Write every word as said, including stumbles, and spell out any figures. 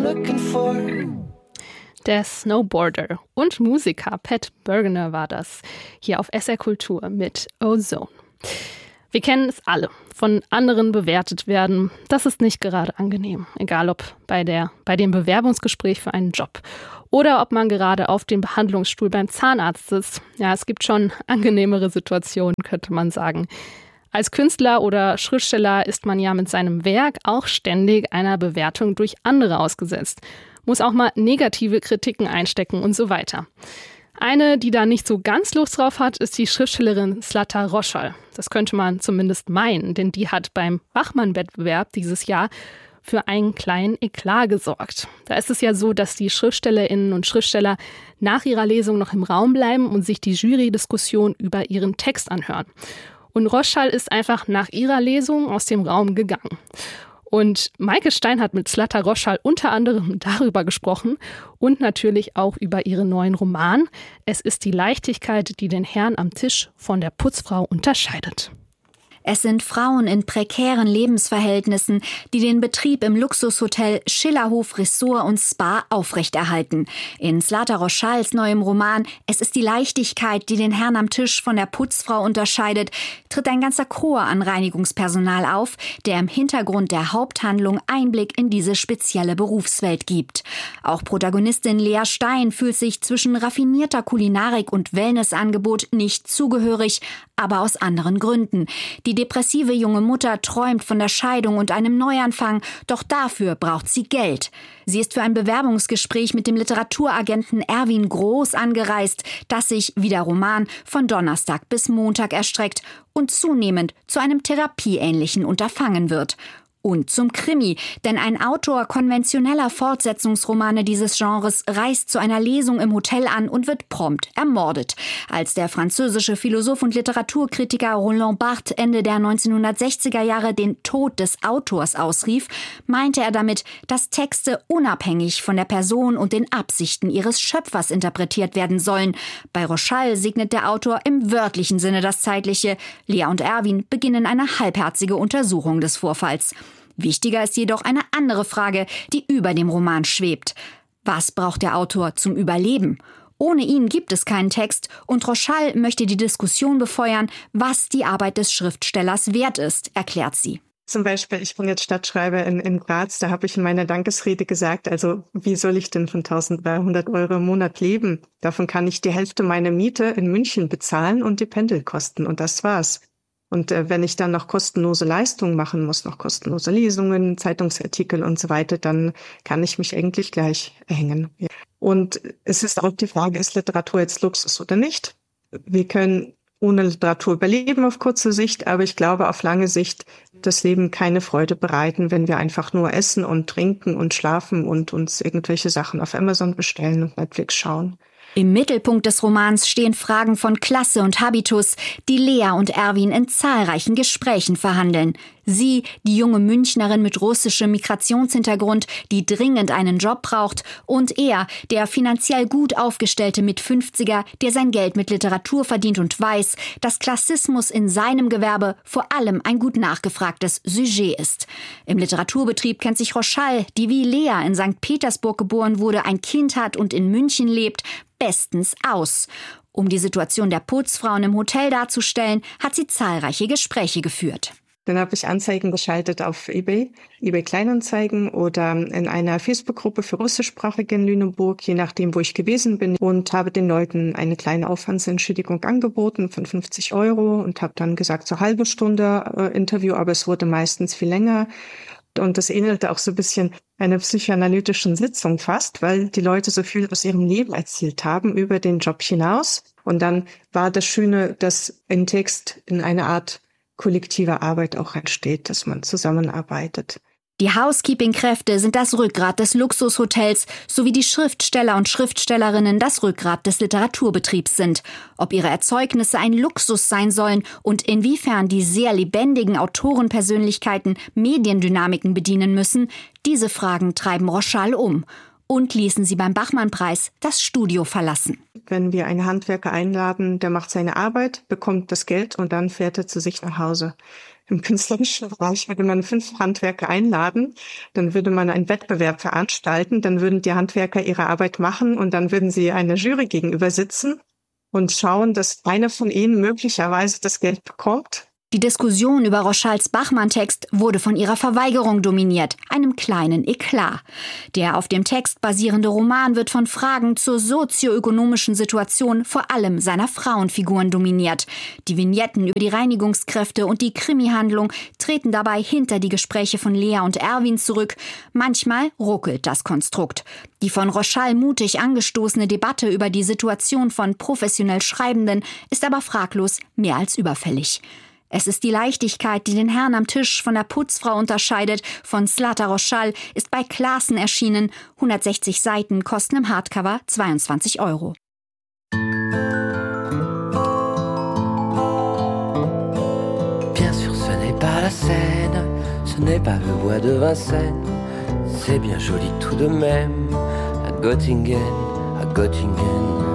looking for. Der Snowboarder und Musiker Pat Bergener war das, hier auf S R Kultur mit Ozone. Wir kennen es alle, von anderen bewertet werden, das ist nicht gerade angenehm, egal ob bei, der, bei dem Bewerbungsgespräch für einen Job oder ob man gerade auf dem Behandlungsstuhl beim Zahnarzt sitzt. Ja, es gibt schon angenehmere Situationen, könnte man sagen. Als Künstler oder Schriftsteller ist man ja mit seinem Werk auch ständig einer Bewertung durch andere ausgesetzt, muss auch mal negative Kritiken einstecken und so weiter. Eine, die da nicht so ganz Lust drauf hat, ist die Schriftstellerin Zlata Roschal. Das könnte man zumindest meinen, denn die hat beim Bachmann-Wettbewerb dieses Jahr für einen kleinen Eklat gesorgt. Da ist es ja so, dass die Schriftstellerinnen und Schriftsteller nach ihrer Lesung noch im Raum bleiben und sich die Jury-Diskussion über ihren Text anhören. Und Roschal ist einfach nach ihrer Lesung aus dem Raum gegangen. Und Maike Stein hat mit Zlata Roschal unter anderem darüber gesprochen und natürlich auch über ihren neuen Roman. Es ist die Leichtigkeit, die den Herrn am Tisch von der Putzfrau unterscheidet. Es sind Frauen in prekären Lebensverhältnissen, die den Betrieb im Luxushotel Schillerhof Ressort und Spa aufrechterhalten. In Zlata Roschals neuem Roman Es ist die Leichtigkeit, die den Herrn am Tisch von der Putzfrau unterscheidet, tritt ein ganzer Chor an Reinigungspersonal auf, der im Hintergrund der Haupthandlung Einblick in diese spezielle Berufswelt gibt. Auch Protagonistin Lea Stein fühlt sich zwischen raffinierter Kulinarik und Wellnessangebot nicht zugehörig, aber aus anderen Gründen. Die depressive junge Mutter träumt von der Scheidung und einem Neuanfang, doch dafür braucht sie Geld. Sie ist für ein Bewerbungsgespräch mit dem Literaturagenten Erwin Groß angereist, das sich, wie der Roman, von Donnerstag bis Montag erstreckt und zunehmend zu einem therapieähnlichen Unterfangen wird. Und zum Krimi, denn ein Autor konventioneller Fortsetzungsromane dieses Genres reist zu einer Lesung im Hotel an und wird prompt ermordet. Als der französische Philosoph und Literaturkritiker Roland Barthes Ende der neunzehnhundertsechziger Jahre den Tod des Autors ausrief, meinte er damit, dass Texte unabhängig von der Person und den Absichten ihres Schöpfers interpretiert werden sollen. Bei Roschal segnet der Autor im wörtlichen Sinne das Zeitliche. Lea und Erwin beginnen eine halbherzige Untersuchung des Vorfalls. Wichtiger ist jedoch eine andere Frage, die über dem Roman schwebt. Was braucht der Autor zum Überleben? Ohne ihn gibt es keinen Text und Roschal möchte die Diskussion befeuern, was die Arbeit des Schriftstellers wert ist, erklärt sie. Zum Beispiel, ich bin jetzt Stadtschreiber in, in Graz, da habe ich in meiner Dankesrede gesagt, also wie soll ich denn von eintausenddreihundert Euro im Monat leben? Davon kann ich die Hälfte meiner Miete in München bezahlen und die Pendelkosten und das war's. Und äh, wenn ich dann noch kostenlose Leistungen machen muss, noch kostenlose Lesungen, Zeitungsartikel und so weiter, dann kann ich mich eigentlich gleich hängen. Ja. Und es ist auch die Frage, ist Literatur jetzt Luxus oder nicht? Wir können ohne Literatur überleben auf kurze Sicht, aber ich glaube, auf lange Sicht das Leben keine Freude bereiten, wenn wir einfach nur essen und trinken und schlafen und uns irgendwelche Sachen auf Amazon bestellen und Netflix schauen. Im Mittelpunkt des Romans stehen Fragen von Klasse und Habitus, die Lea und Erwin in zahlreichen Gesprächen verhandeln. Sie, die junge Münchnerin mit russischem Migrationshintergrund, die dringend einen Job braucht, und er, der finanziell gut aufgestellte Mitfünfziger, der sein Geld mit Literatur verdient und weiß, dass Klassismus in seinem Gewerbe vor allem ein gut nachgefragtes Sujet ist. Im Literaturbetrieb kennt sich Roschal, die wie Lea in Sankt Petersburg geboren wurde, ein Kind hat und in München lebt, bestens aus. Um die Situation der Putzfrauen im Hotel darzustellen, hat sie zahlreiche Gespräche geführt. Dann habe ich Anzeigen geschaltet auf eBay, eBay Kleinanzeigen oder in einer Facebook-Gruppe für Russischsprachige in Lüneburg, je nachdem, wo ich gewesen bin, und habe den Leuten eine kleine Aufwandsentschädigung angeboten von fünfzig Euro und habe dann gesagt, so halbe Stunde äh, Interview, aber es wurde meistens viel länger. Und das ähnelte auch so ein bisschen einer psychoanalytischen Sitzung fast, weil die Leute so viel aus ihrem Leben erzählt haben über den Job hinaus. Und dann war das Schöne, dass ein Text in eine Art kollektiver Arbeit auch entsteht, dass man zusammenarbeitet. Die Housekeeping-Kräfte sind das Rückgrat des Luxushotels, sowie die Schriftsteller und Schriftstellerinnen das Rückgrat des Literaturbetriebs sind. Ob ihre Erzeugnisse ein Luxus sein sollen und inwiefern die sehr lebendigen Autorenpersönlichkeiten Mediendynamiken bedienen müssen, diese Fragen treiben Roschal um und ließen sie beim Bachmann-Preis das Studio verlassen. Wenn wir einen Handwerker einladen, der macht seine Arbeit, bekommt das Geld und dann fährt er zu sich nach Hause. Im künstlerischen Bereich würde man fünf Handwerker einladen, dann würde man einen Wettbewerb veranstalten, dann würden die Handwerker ihre Arbeit machen und dann würden sie einer Jury gegenüber sitzen und schauen, dass einer von ihnen möglicherweise das Geld bekommt. Die Diskussion über Rochals Bachmann-Text wurde von ihrer Verweigerung dominiert, einem kleinen Eklat. Der auf dem Text basierende Roman wird von Fragen zur sozioökonomischen Situation vor allem seiner Frauenfiguren dominiert. Die Vignetten über die Reinigungskräfte und die Krimihandlung treten dabei hinter die Gespräche von Lea und Erwin zurück. Manchmal ruckelt das Konstrukt. Die von Rochal mutig angestoßene Debatte über die Situation von professionell Schreibenden ist aber fraglos mehr als überfällig. Es ist die Leichtigkeit, die den Herrn am Tisch von der Putzfrau unterscheidet. Von Zlata Rochal ist bei Clasen erschienen. hundertsechzig Seiten kosten im Hardcover zweiundzwanzig Euro. Bien sûr, ce n'est pas la Seine, ce n'est pas le bois de Vincennes. C'est bien joli tout de même. À Göttingen, à Göttingen.